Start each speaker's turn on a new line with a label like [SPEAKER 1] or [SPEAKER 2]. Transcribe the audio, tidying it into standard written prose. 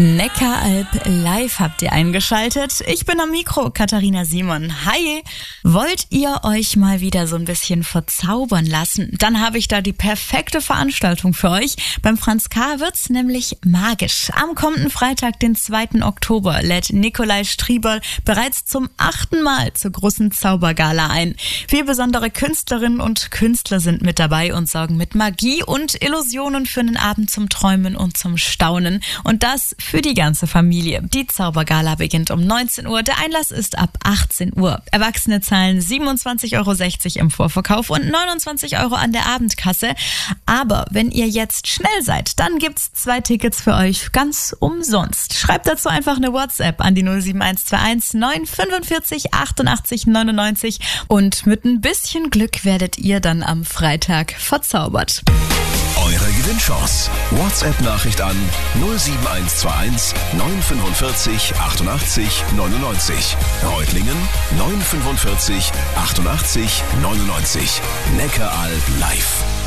[SPEAKER 1] Neckaralb live habt ihr eingeschaltet. Ich bin am Mikro, Katharina Simon. Hi! Wollt ihr euch mal wieder so ein bisschen verzaubern lassen? Dann habe ich da die perfekte Veranstaltung für euch. Beim Franz K. wird's nämlich magisch. Am kommenden Freitag, den 2. Oktober, lädt Nikolai Strieberl bereits zum 8. Mal zur großen Zaubergala ein. 4 besondere Künstlerinnen und Künstler sind mit dabei und sorgen mit Magie und Illusionen für einen Abend zum Träumen und zum Staunen. Und das für die ganze Familie. Die Zaubergala beginnt um 19 Uhr. Der Einlass ist ab 18 Uhr. Erwachsene zahlen 27,60 Euro im Vorverkauf und 29 Euro an der Abendkasse. Aber wenn ihr jetzt schnell seid, dann gibt's 2 Tickets für euch ganz umsonst. Schreibt dazu einfach eine WhatsApp an die 07121 945 88 99 und mit ein bisschen Glück werdet ihr dann am Freitag verzaubert.
[SPEAKER 2] Eure Gewinnchance. WhatsApp-Nachricht an 07121 945 88 99. Reutlingen 945 88 99. Neckaralb live.